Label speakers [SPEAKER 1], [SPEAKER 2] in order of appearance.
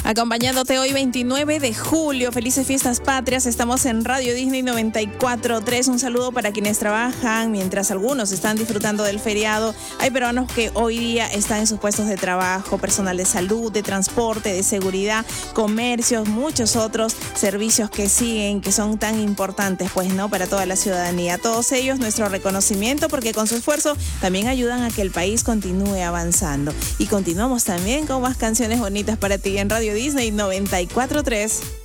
[SPEAKER 1] Acompañándote hoy 29 de julio. Felices fiestas patrias. Estamos en Radio Disney 94.3. Un saludo para quienes trabajan mientras algunos están disfrutando del feriado. Hay peruanos que hoy día están en sus puestos de trabajo, personal de salud, de transporte, de seguridad, comercios, muchos otros servicios que siguen, que son tan importantes, pues, ¿no? Para toda la ciudadanía. A todos ellos, nuestro reconocimiento, porque con su esfuerzo también ayudan a que el país continúe avanzando. Y continuamos también con más canciones bonitas para ti en Radio Disney 94.3.